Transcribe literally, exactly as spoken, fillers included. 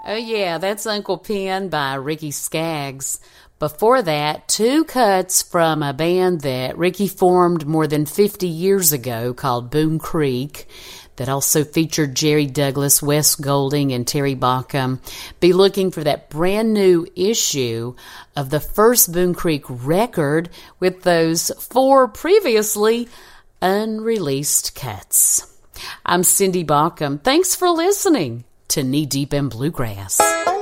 Oh, yeah, that's Uncle Pen by Ricky Skaggs. Before that, two cuts from a band that Ricky formed more than fifty years ago called Boone Creek that also featured Jerry Douglas, Wes Golding, and Terry Baucom. Be looking for that brand new issue of the first Boone Creek record with those four previously unreleased cuts. I'm Cindy Baucom. Thanks for listening to Knee Deep in Bluegrass.